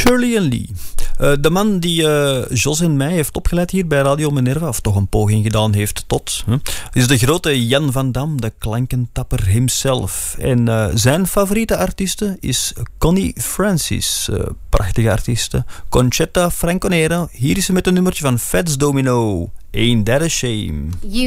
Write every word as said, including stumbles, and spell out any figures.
Shirley en Lee. Uh, de man die uh, Jos en mij heeft opgeleid hier bij Radio Minerva, of toch een poging gedaan heeft tot, huh, is de grote Jan van Dam, de klankentapper himself. En uh, zijn favoriete artieste is Connie Francis. Uh, prachtige artieste. Conchetta Franconera. Hier is ze met een nummertje van Fats Domino. Ain't That a Shame. You